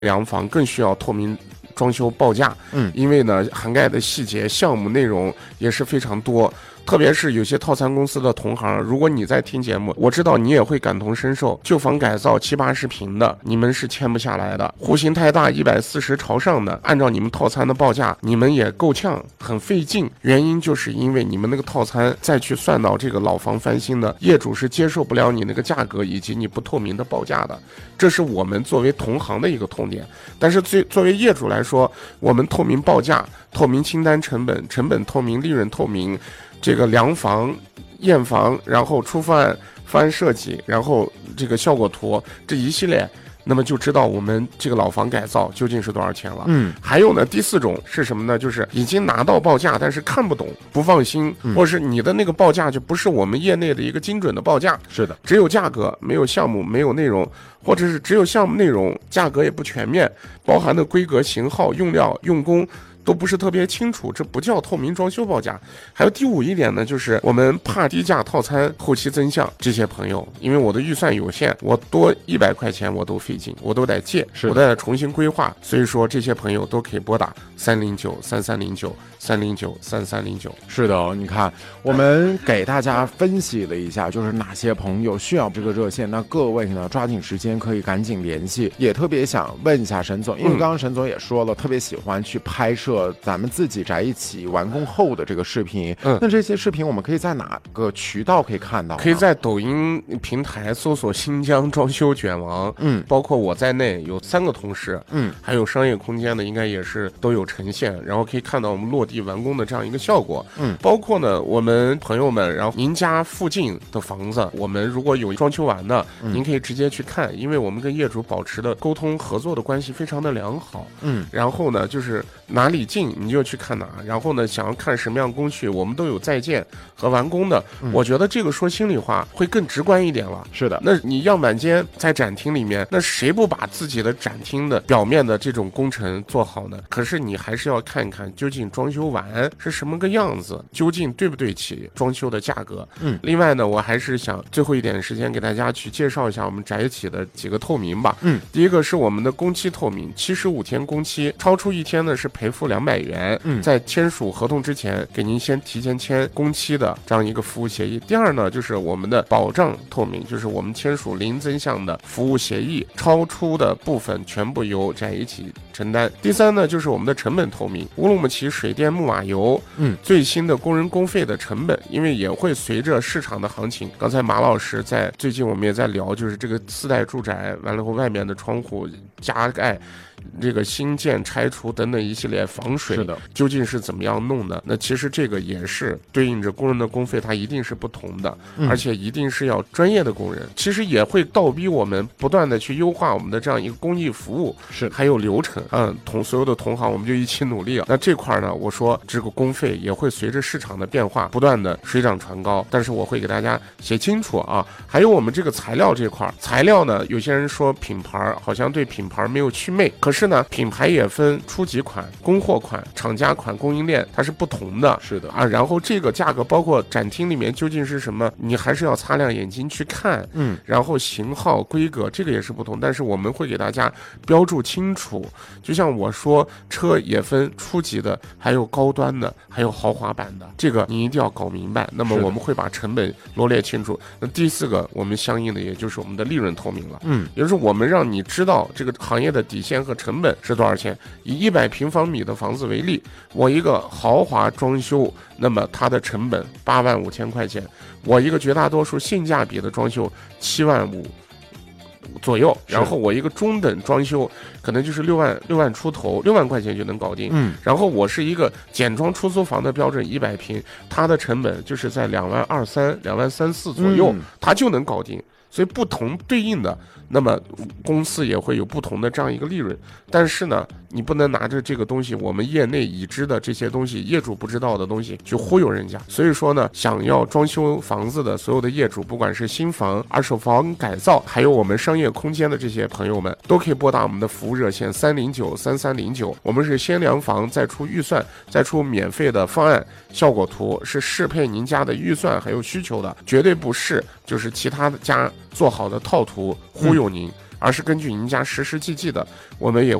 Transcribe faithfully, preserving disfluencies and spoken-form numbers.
洋房更需要透明装修报价， 嗯， 因为呢涵盖的细节、项目内容也是非常多。特别是有些套餐公司的同行，如果你在听节目，我知道你也会感同身受。旧房改造七八十平的，你们是签不下来的；户型太大，一百四十朝上的，按照你们套餐的报价，你们也够呛，很费劲。原因就是因为你们那个套餐再去算到这个老房翻新的，业主是接受不了你那个价格以及你不透明的报价的。这是我们作为同行的一个痛点。但是最作为业主来说，我们透明报价、透明清单成本、成本透明、利润透明。这个量房、验房，然后出方案、方案设计，然后这个效果图这一系列，那么就知道我们这个老房改造究竟是多少钱了。 嗯， 还有呢，第四种是什么呢？就是已经拿到报价，但是看不懂、不放心， 嗯、 或者是你的那个报价就不是我们业内的一个精准的报价。 是的， 只有价格，没有项目，没有内容，或者是只有项目内容，价格也不全面，包含的规格、型号、用料、用工。都不是特别清楚，这不叫透明装修报价。还有第五一点呢，就是我们怕低价套餐后期增项，这些朋友，因为我的预算有限，我多一百块钱我都费劲，我都得借，我都得重新规划。所以说这些朋友都可以拨打三零九三三零九三零九三三零九。 是的、哦，你看我们给大家分析了一下，就是哪些朋友需要这个热线，那各位呢抓紧时间可以赶紧联系。也特别想问一下沈总，因为刚刚沈总也说了，嗯、特别喜欢去拍摄。咱们自己宅一起完工后的这个视频，嗯，那这些视频我们可以在哪个渠道可以看到？ 可以在抖音平台搜索新疆装修卷王，嗯，包括我在内有三个同事，嗯，还有商业空间的应该也是都有呈现，然后可以看到我们落地完工的这样一个效果，嗯，包括呢我们朋友们，然后您家附近的房子，我们如果有装修完的，嗯、您可以直接去看，因为我们跟业主保持的沟通合作的关系非常的良好，嗯，然后呢就是哪里近你就去看哪，然后呢想要看什么样工序我们都有在建和完工的、嗯、我觉得这个说心里话会更直观一点了。 是的， 那你样板间在展厅里面，那谁不把自己的展厅的表面的这种工程做好呢？可是你还是要看看究竟装修完是什么个样子，究竟对不对起装修的价格。嗯，另外呢我还是想最后一点时间给大家去介绍一下我们宅企的几个透明吧。嗯，第一个是我们的工期透明，七十五天工期，超出一天呢是赔付两百元。嗯，在签署合同之前给您先提前签工期的这样一个服务协议。第二呢就是我们的保障透明，就是我们签署零增项的服务协议，超出的部分全部由宅一起承担。第三呢就是我们的成本透明，乌鲁木齐水电木瓦油嗯最新的工人工费的成本，因为也会随着市场的行情，刚才马老师在最近我们也在聊，就是这个四代住宅完了后外面的窗户加盖这个新建拆除等等一系列防水是的究竟是怎么样弄的，那其实这个也是对应着工人的工费它一定是不同的、嗯、而且一定是要专业的工人，其实也会倒逼我们不断的去优化我们的这样一个工艺服务是还有流程。嗯，同所有的同行我们就一起努力。那这块呢我说这个工费也会随着市场的变化不断的水涨船高，但是我会给大家写清楚啊。还有我们这个材料这块，材料呢有些人说品牌好像对品牌没有祛魅，可是呢品牌也分初级款、供货款、厂家款、供应链，它是不同的。 是的啊，然后这个价格包括展厅里面究竟是什么，你还是要擦亮眼睛去看。嗯，然后型号、规格这个也是不同，但是我们会给大家标注清楚。就像我说，车也分初级的，还有高端的，还有豪华版的，这个你一定要搞明白。那么我们会把成本罗列清楚。那第四个，我们相应的也就是我们的利润透明了。嗯，也就是我们让你知道这个行业的底线和成本是多少钱。以一百平方米的房子为例，我一个豪华装修，那么它的成本八万五千块钱，我一个绝大多数性价比的装修七万五左右，然后我一个中等装修可能就是六万六万出头，六万块钱就能搞定。嗯，然后我是一个简装出租房的标准一百平，它的成本就是在两万二三、两万三四左右，嗯、它就能搞定。所以不同对应的，那么公司也会有不同的这样一个利润。但是呢，你不能拿着这个东西，我们业内已知的这些东西，业主不知道的东西去忽悠人家。所以说呢，想要装修房子的所有的业主，不管是新房、二手房改造，还有我们商业空间的这些朋友们，都可以拨打我们的服务热线三零九三三零九。我们是先量房，再出预算，再出免费的方案效果图，是适配您家的预算还有需求的，绝对不是就是其他的家做好的套图忽悠您。嗯， 而是根据您家实实际际的，我们也